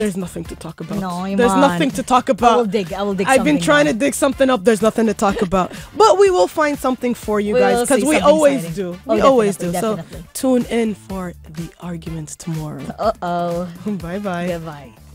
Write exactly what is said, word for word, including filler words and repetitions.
There's nothing to talk about. No, There's Iman. nothing to talk about. I will dig. I will dig I've been something trying now. to dig something up. There's nothing to talk about. But we will find something for you We guys will because see we something always exciting. do. Oh, We always do. definitely, So tune in for the arguments tomorrow. Uh-oh. Bye bye. Goodbye.